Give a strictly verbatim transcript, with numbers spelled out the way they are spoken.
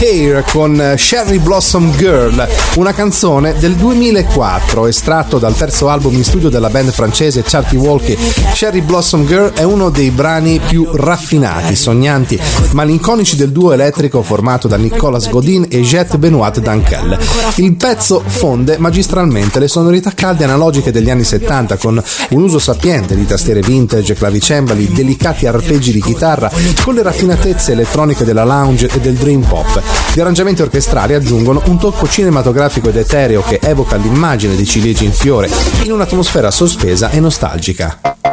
Hair con Cherry Blossom Girl, una canzone del duemilaquattro estratto dal terzo album in studio della band francese Charty Walkie. Cherry Blossom Girl è uno dei brani più raffinati, sognanti, malinconici del duo elettrico formato da Nicolas Godin e Jet Benoit Dankel. Il pezzo fonde magistralmente le sonorità calde analogiche degli anni settanta con un uso sapiente di tastiere vintage, clavicembali, delicati arpeggi di chitarra con le raffinatezze elettroniche della lounge e del dream pop. Gli arrangiamenti orchestrali aggiungono un tocco cinematografico ed etereo che evoca l'immagine di ciliegi in fiore in un'atmosfera sospesa e nostalgica.